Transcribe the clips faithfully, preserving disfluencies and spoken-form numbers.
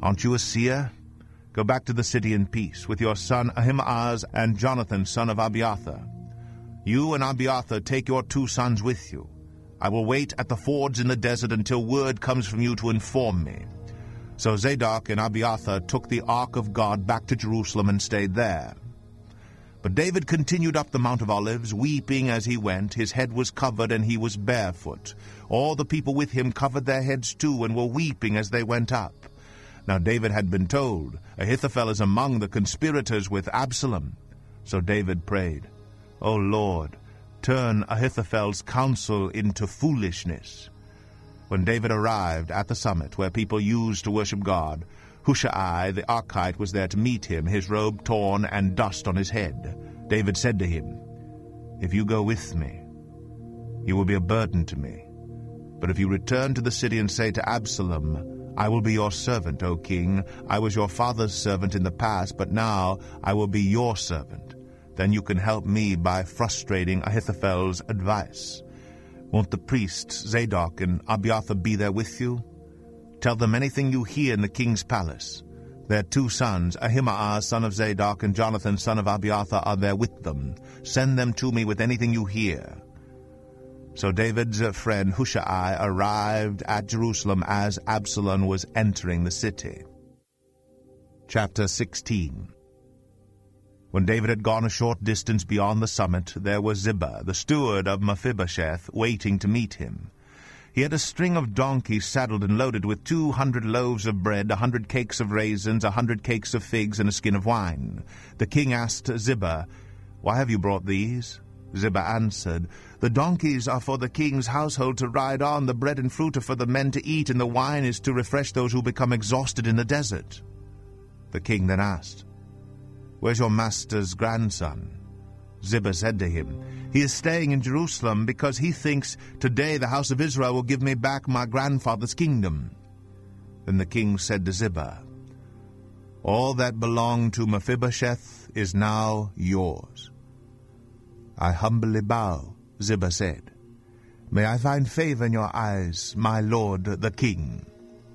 Aren't you a seer? Go back to the city in peace with your son Ahimaaz and Jonathan, son of Abiathar. You and Abiathar take your two sons with you. I will wait at the fords in the desert until word comes from you to inform me." So Zadok and Abiathar took the ark of God back to Jerusalem and stayed there. But David continued up the Mount of Olives, weeping as he went. His head was covered, and he was barefoot. All the people with him covered their heads too, and were weeping as they went up. Now David had been told, "Ahithophel is among the conspirators with Absalom." So David prayed, "O Lord, turn Ahithophel's counsel into foolishness." When David arrived at the summit where people used to worship God, Hushai the Archite was there to meet him, his robe torn and dust on his head. David said to him, "If you go with me, you will be a burden to me. But if you return to the city and say to Absalom, 'I will be your servant, O king. I was your father's servant in the past, but now I will be your servant,' then you can help me by frustrating Ahithophel's advice. Won't the priests Zadok and Abiathar be there with you? Tell them anything you hear in the king's palace. Their two sons, Ahimaaz, son of Zadok, and Jonathan, son of Abiathar, are there with them. Send them to me with anything you hear." So David's friend Hushai arrived at Jerusalem as Absalom was entering the city. Chapter sixteen. When David had gone a short distance beyond the summit, there was Ziba, the steward of Mephibosheth, waiting to meet him. He had a string of donkeys saddled and loaded with two hundred loaves of bread, a hundred cakes of raisins, a hundred cakes of figs, and a skin of wine. The king asked Ziba, "Why have you brought these?" Ziba answered, "The donkeys are for the king's household to ride on, the bread and fruit are for the men to eat, and the wine is to refresh those who become exhausted in the desert." The king then asked, "Where's your master's grandson?" Ziba said to him, "He is staying in Jerusalem because he thinks, 'Today the house of Israel will give me back my grandfather's kingdom.'" Then the king said to Ziba, "All that belonged to Mephibosheth is now yours." "I humbly bow," Ziba said. "May I find favor in your eyes, my lord the king."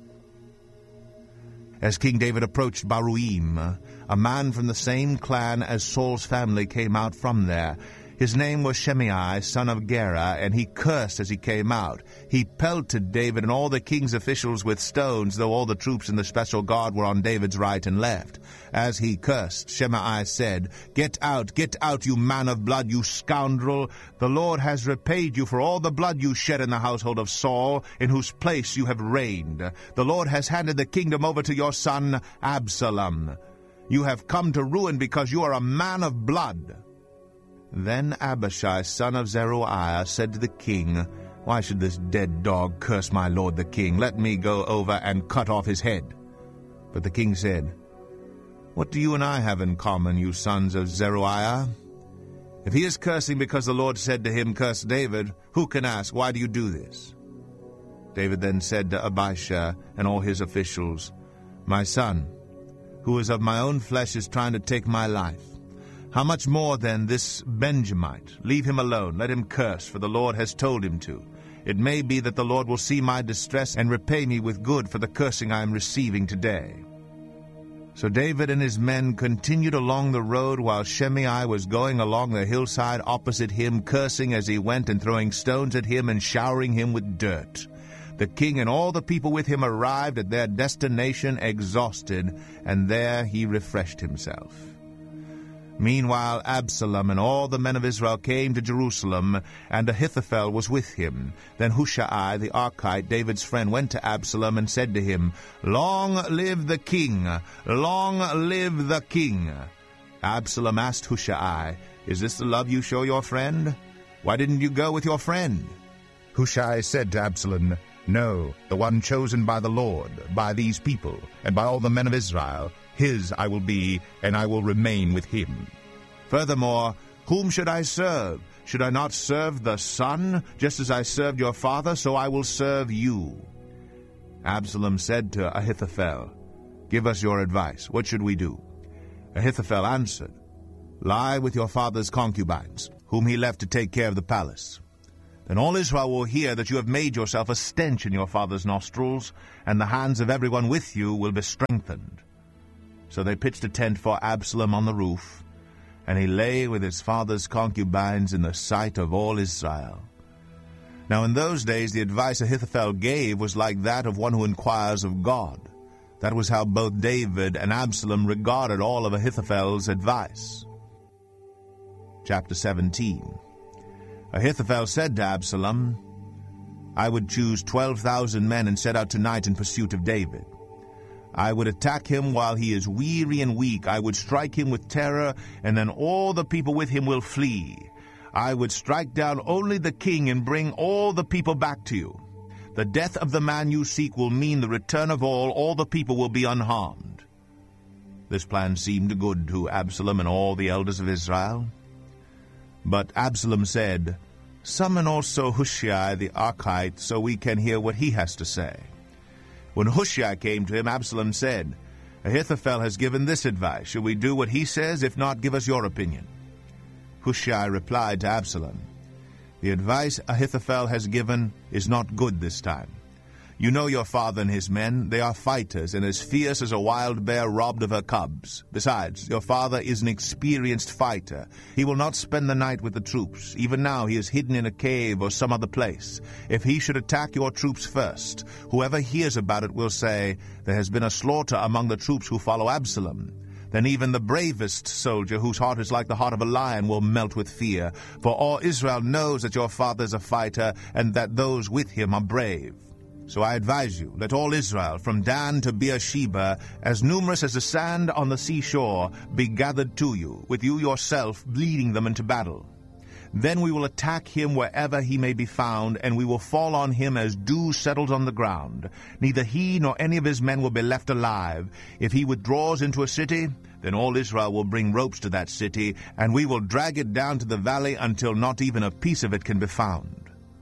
As King David approached Baruim, a man from the same clan as Saul's family came out from there. His name was Shimei, son of Gera, and he cursed as he came out. He pelted David and all the king's officials with stones, though all the troops in the special guard were on David's right and left. As he cursed, Shimei said, "Get out, get out, you man of blood, you scoundrel! The Lord has repaid you for all the blood you shed in the household of Saul, in whose place you have reigned. The Lord has handed the kingdom over to your son Absalom. You have come to ruin because you are a man of blood." Then Abishai, son of Zeruiah, said to the king, "Why should this dead dog curse my lord the king? Let me go over and cut off his head." But the king said, "What do you and I have in common, you sons of Zeruiah? If he is cursing because the Lord said to him, 'Curse David,' who can ask, 'Why do you do this?'" David then said to Abishai and all his officials, "My son, who is of my own flesh, is trying to take my life. How much more then this Benjamite? Leave him alone, let him curse, for the Lord has told him to. It may be that the Lord will see my distress and repay me with good for the cursing I am receiving today." So David and his men continued along the road while Shimei was going along the hillside opposite him, cursing as he went and throwing stones at him and showering him with dirt. The king and all the people with him arrived at their destination exhausted, and there he refreshed himself. Meanwhile Absalom and all the men of Israel came to Jerusalem, and Ahithophel was with him. Then Hushai the Archite, David's friend, went to Absalom and said to him, "Long live the king! Long live the king!" Absalom asked Hushai, "Is this the love you show your friend? Why didn't you go with your friend?" Hushai said to Absalom, "No, the one chosen by the Lord, by these people, and by all the men of Israel, his I will be, and I will remain with him. Furthermore, whom should I serve? Should I not serve the son? Just as I served your father, so I will serve you." Absalom said to Ahithophel, "Give us your advice. What should we do?" Ahithophel answered, "Lie with your father's concubines, whom he left to take care of the palace. Then all Israel will hear that you have made yourself a stench in your father's nostrils, and the hands of everyone with you will be strengthened. So they pitched a tent for Absalom on the roof, and he lay with his father's concubines in the sight of all Israel. Now in those days the advice Ahithophel gave was like that of one who inquires of God. That was how both David and Absalom regarded all of Ahithophel's advice. Chapter seventeen. Ahithophel said to Absalom, I would choose twelve thousand men and set out tonight in pursuit of David. I would attack him while he is weary and weak. I would strike him with terror, and then all the people with him will flee. I would strike down only the king and bring all the people back to you. The death of the man you seek will mean the return of all. All the people will be unharmed. This plan seemed good to Absalom and all the elders of Israel. But Absalom said, Summon also Hushai the Archite, so we can hear what he has to say. When Hushai came to him, Absalom said, Ahithophel has given this advice. Shall we do what he says? If not, give us your opinion. Hushai replied to Absalom, The advice Ahithophel has given is not good this time. You know your father and his men. They are fighters, and as fierce as a wild bear robbed of her cubs. Besides, your father is an experienced fighter. He will not spend the night with the troops. Even now he is hidden in a cave or some other place. If he should attack your troops first, whoever hears about it will say, There has been a slaughter among the troops who follow Absalom. Then even the bravest soldier, whose heart is like the heart of a lion, will melt with fear. For all Israel knows that your father is a fighter, and that those with him are brave. So I advise you, let all Israel, from Dan to Beersheba, as numerous as the sand on the seashore, be gathered to you, with you yourself leading them into battle. Then we will attack him wherever he may be found, and we will fall on him as dew settles on the ground. Neither he nor any of his men will be left alive. If he withdraws into a city, then all Israel will bring ropes to that city, and we will drag it down to the valley until not even a piece of it can be found.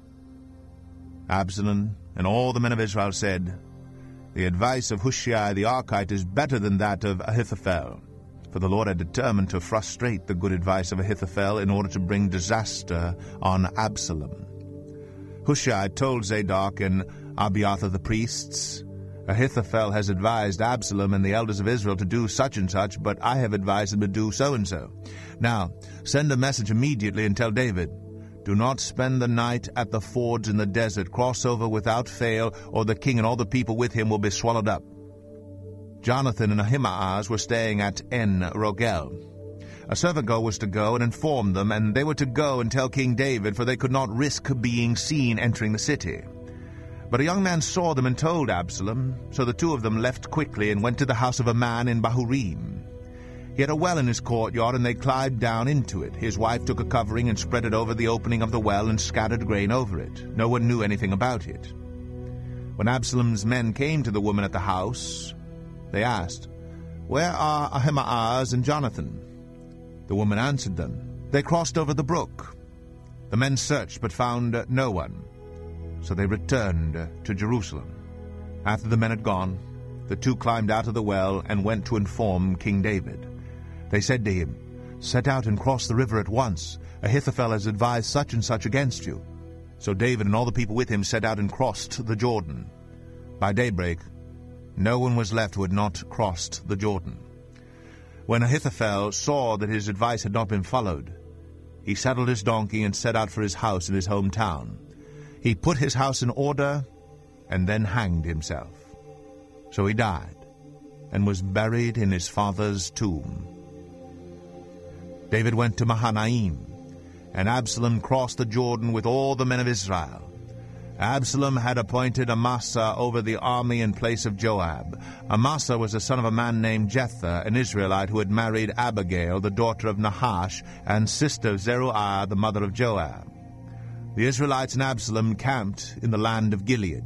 Absalom and all the men of Israel said, The advice of Hushai the Archite is better than that of Ahithophel. For the Lord had determined to frustrate the good advice of Ahithophel in order to bring disaster on Absalom. Hushai told Zadok and Abiathar the priests, Ahithophel has advised Absalom and the elders of Israel to do such and such, but I have advised them to do so and so. Now, send a message immediately and tell David, Do not spend the night at the fords in the desert. Cross over without fail, or the king and all the people with him will be swallowed up. Jonathan and Ahimaaz were staying at En-Rogel. A servant girl was to go and inform them, and they were to go and tell King David, for they could not risk being seen entering the city. But a young man saw them and told Absalom, so the two of them left quickly and went to the house of a man in Bahurim. He had a well in his courtyard, and they climbed down into it. His wife took a covering and spread it over the opening of the well and scattered grain over it. No one knew anything about it. When Absalom's men came to the woman at the house, they asked, Where are Ahimaaz and Jonathan? The woman answered them, They crossed over the brook. The men searched but found no one. So they returned to Jerusalem. After the men had gone, the two climbed out of the well and went to inform King David. They said to him, Set out and cross the river at once. Ahithophel has advised such and such against you. So David and all the people with him set out and crossed the Jordan. By daybreak, no one was left who had not crossed the Jordan. When Ahithophel saw that his advice had not been followed, he saddled his donkey and set out for his house in his hometown. He put his house in order and then hanged himself. So he died and was buried in his father's tomb. David went to Mahanaim, and Absalom crossed the Jordan with all the men of Israel. Absalom had appointed Amasa over the army in place of Joab. Amasa was the son of a man named Jether, an Israelite who had married Abigail, the daughter of Nahash, and sister of Zeruiah, the mother of Joab. The Israelites and Absalom camped in the land of Gilead.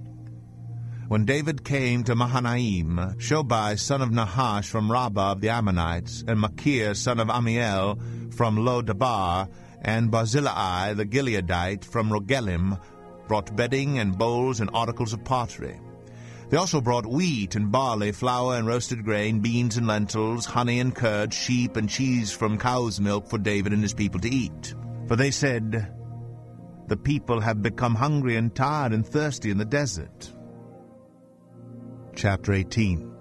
When David came to Mahanaim, Shobai, son of Nahash from Rabbah of the Ammonites, and Machir, son of Amiel from Lo-Debar, and Barzillai, the Gileadite, from Rogelim, brought bedding and bowls and articles of pottery. They also brought wheat and barley, flour and roasted grain, beans and lentils, honey and curd, sheep and cheese from cow's milk for David and his people to eat. For they said, The people have become hungry and tired and thirsty in the desert. Chapter eighteen.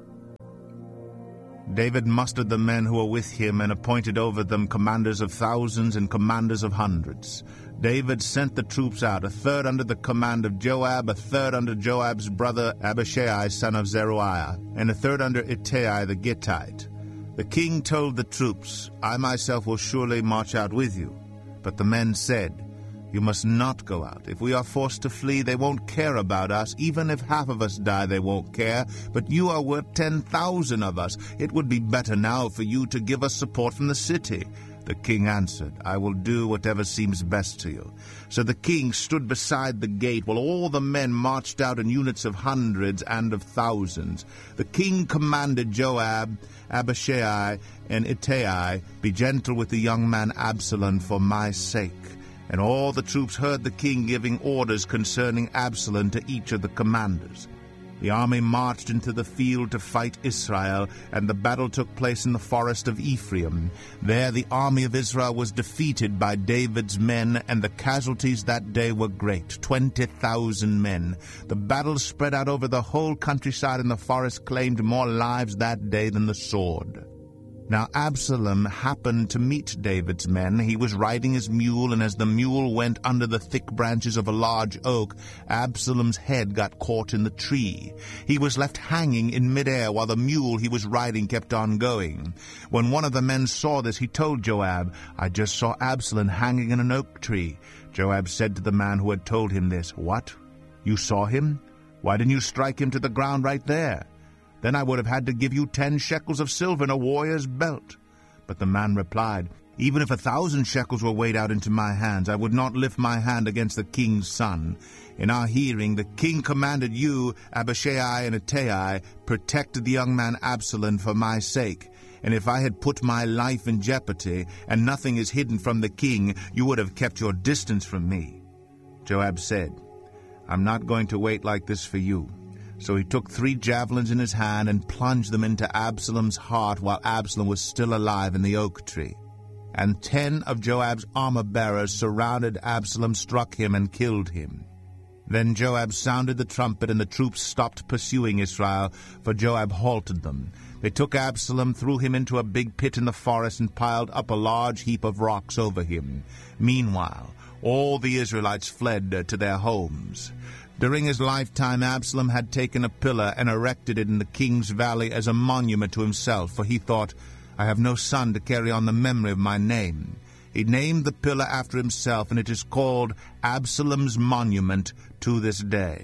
David mustered the men who were with him and appointed over them commanders of thousands and commanders of hundreds. David sent the troops out, a third under the command of Joab, a third under Joab's brother Abishai son of Zeruiah, and a third under Ittai the Gittite. The king told the troops, "I myself will surely march out with you." But the men said, "You must not go out. If we are forced to flee, they won't care about us. Even if half of us die, they won't care. But you are worth ten thousand of us. It would be better now for you to give us support from the city." The king answered, "I will do whatever seems best to you." So the king stood beside the gate while all the men marched out in units of hundreds and of thousands. The king commanded Joab, Abishai, and Ittai, "Be gentle with the young man Absalom for my sake." And all the troops heard the king giving orders concerning Absalom to each of the commanders. The army marched into the field to fight Israel, and the battle took place in the forest of Ephraim. There the army of Israel was defeated by David's men, and the casualties that day were great, twenty thousand men. The battle spread out over the whole countryside, and the forest claimed more lives that day than the sword. Now Absalom happened to meet David's men. He was riding his mule, and as the mule went under the thick branches of a large oak, Absalom's head got caught in the tree. He was left hanging in midair while the mule he was riding kept on going. When one of the men saw this, he told Joab, "I just saw Absalom hanging in an oak tree." Joab said to the man who had told him this, "What? You saw him? Why didn't you strike him to the ground right there? Then I would have had to give you ten shekels of silver and a warrior's belt." But the man replied, "Even if a thousand shekels were weighed out into my hands, I would not lift my hand against the king's son. In our hearing, the king commanded you, Abishai and Ittai, protect the young man Absalom for my sake. And if I had put my life in jeopardy, and nothing is hidden from the king, you would have kept your distance from me." Joab said, "I'm not going to wait like this for you." So he took three javelins in his hand and plunged them into Absalom's heart while Absalom was still alive in the oak tree. And ten of Joab's armor-bearers surrounded Absalom, struck him, and killed him. Then Joab sounded the trumpet, and the troops stopped pursuing Israel, for Joab halted them. They took Absalom, threw him into a big pit in the forest, and piled up a large heap of rocks over him. Meanwhile, all the Israelites fled to their homes. During his lifetime, Absalom had taken a pillar and erected it in the king's valley as a monument to himself, for he thought, "I have no son to carry on the memory of my name." He named the pillar after himself, and it is called Absalom's Monument to this day.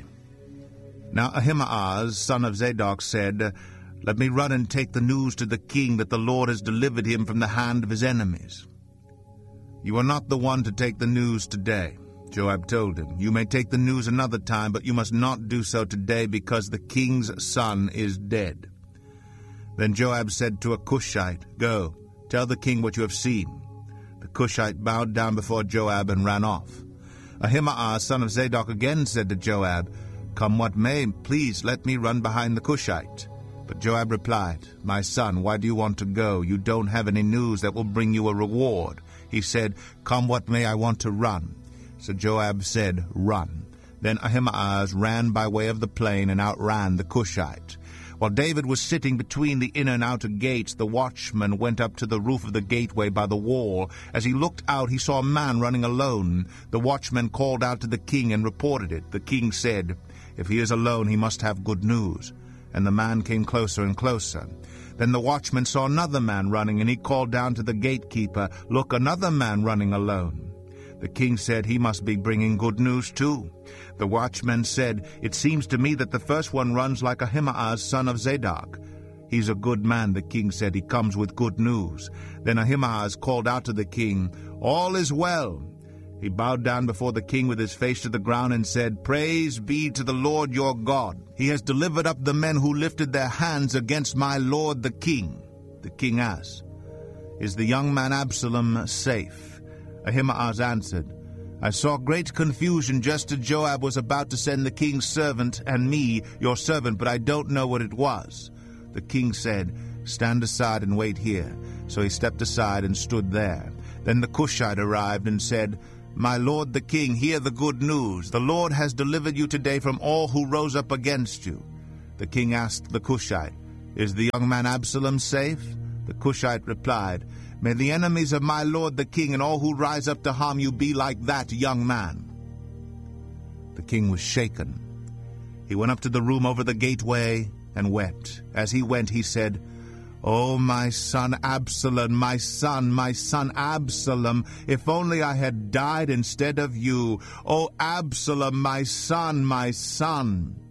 Now Ahimaaz, son of Zadok, said, "Let me run and take the news to the king that the Lord has delivered him from the hand of his enemies." "You are not the one to take the news today," Joab told him. "You may take the news another time, but you must not do so today, because the king's son is dead." Then Joab said to a Cushite, "Go, tell the king what you have seen." The Cushite bowed down before Joab and ran off. Ahimaaz, son of Zadok, again said to Joab, "Come what may, please let me run behind the Cushite." But Joab replied, "My son, why do you want to go? You don't have any news that will bring you a reward." He said, "Come what may, I want to run." So Joab said, "Run." Then Ahimaaz ran by way of the plain and outran the Cushite. While David was sitting between the inner and outer gates, the watchman went up to the roof of the gateway by the wall. As he looked out, he saw a man running alone. The watchman called out to the king and reported it. The king said, "If he is alone, he must have good news." And the man came closer and closer. Then the watchman saw another man running, and he called down to the gatekeeper, "Look, another man running alone." The king said, "He must be bringing good news too." The watchman said, "It seems to me that the first one runs like Ahimaaz, son of Zadok." "He's a good man," the king said. "He comes with good news." Then Ahimaaz called out to the king, "All is well." He bowed down before the king with his face to the ground and said, "Praise be to the Lord your God. He has delivered up the men who lifted their hands against my lord the king." The king asked, "Is the young man Absalom safe?" Ahimaaz answered, "I saw great confusion just as Joab was about to send the king's servant and me, your servant, but I don't know what it was." The king said, "Stand aside and wait here." So he stepped aside and stood there. Then the Cushite arrived and said, My lord the king, hear the good news. The Lord has delivered you today from all who rose up against you." The king asked the Cushite, "Is the young man Absalom safe?" The Cushite replied, "May the enemies of my lord the king and all who rise up to harm you be like that young man." The king was shaken. He went up to the room over the gateway and wept. As he went, he said, "Oh, my son Absalom, my son, my son Absalom, if only I had died instead of you. Oh, Absalom, my son, my son."